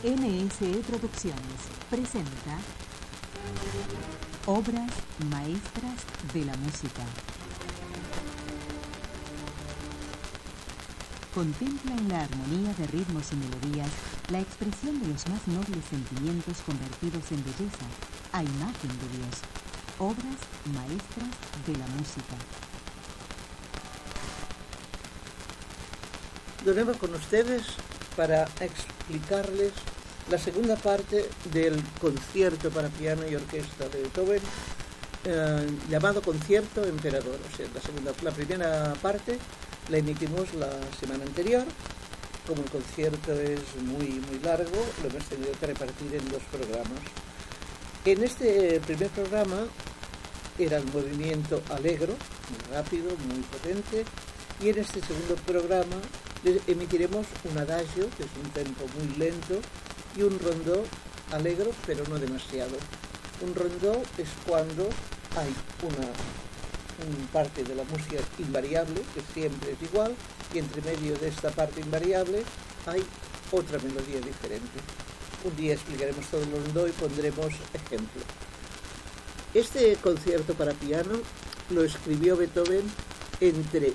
NSE Producciones presenta Obras Maestras de la Música. Contempla en la armonía de ritmos y melodías la expresión de los más nobles sentimientos convertidos en belleza, a imagen de Dios. Obras Maestras de la Música. De nuevo con ustedes para explicarles la segunda parte del concierto para piano y orquesta de Beethoven, llamado Concierto Emperador. O sea, la primera parte la emitimos la semana anterior. Como el concierto es muy largo, lo hemos tenido que repartir en dos programas. En este primer programa era el movimiento allegro, muy rápido, muy potente, y en este segundo programa emitiremos un adagio, que es un tempo muy lento, y un rondó alegro, pero no demasiado. Un rondó es cuando hay una parte de la música invariable, que siempre es igual, y entre medio de esta parte invariable hay otra melodía diferente. Un día explicaremos todo el rondó y pondremos ejemplo. Este concierto para piano lo escribió Beethoven entre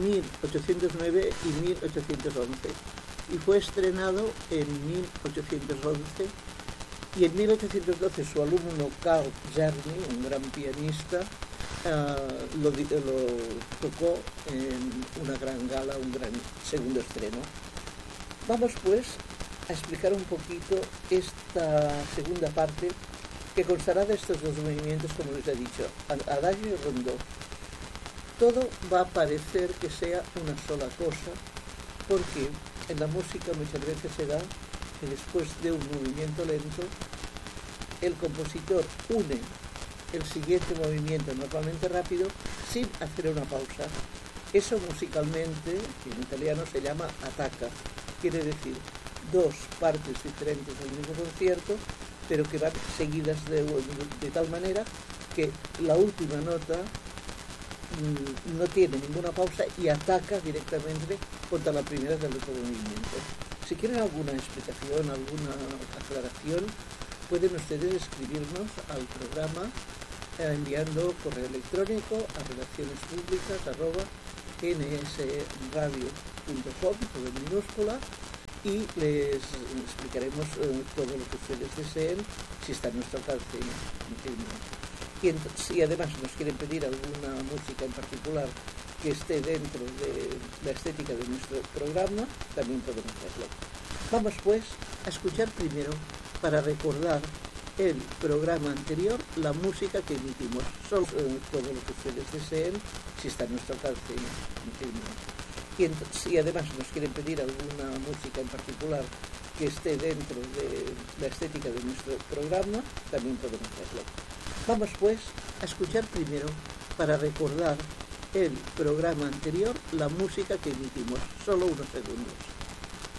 1809 y 1811 y fue estrenado en 1811, y en 1812 su alumno Carl Czerny, un gran pianista, lo tocó en una gran gala, un gran segundo estreno. Vamos pues a explicar un poquito esta segunda parte, que constará de estos dos movimientos, como les he dicho, adagio y rondó. Todo va a parecer que sea una sola cosa, porque en la música muchas veces se da que después de un movimiento lento, el compositor une el siguiente movimiento, normalmente rápido, sin hacer una pausa. Eso musicalmente, en italiano, se llama attacca. Quiere decir dos partes diferentes del mismo concierto, pero que van seguidas de tal manera que la última nota no tiene ninguna pausa y ataca directamente contra la primera del otro movimiento. Si quieren alguna explicación, alguna aclaración, pueden ustedes escribirnos al programa enviando correo electrónico a relacionespublicas@nsradio.com, todo en minúscula, y les explicaremos todo lo que ustedes deseen, si está en nuestro alcance. Y si además nos quieren pedir alguna música en particular que esté dentro de la estética de nuestro programa, también podemos hacerlo. Vamos pues a escuchar primero, para recordar el programa anterior, la música que emitimos. Solo todo lo que ustedes deseen, si está en nuestro alcance. Y si además nos quieren pedir alguna música en particular que esté dentro de la estética de nuestro programa, también podemos hacerlo. Vamos pues a escuchar primero, para recordar el programa anterior, la música que emitimos. Solo unos segundos.